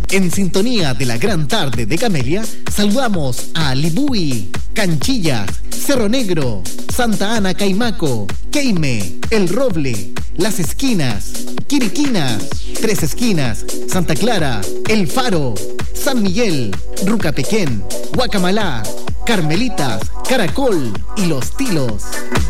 En sintonía de la gran tarde de Camelia, saludamos a Libui, Canchillas, Cerro Negro, Santa Ana Caimaco, Queime, El Roble, Las Esquinas, Quiriquinas, Tres Esquinas, Santa Clara, El Faro, San Miguel, Rucapequén, Guacamalá, Carmelitas, Caracol y Los Tilos.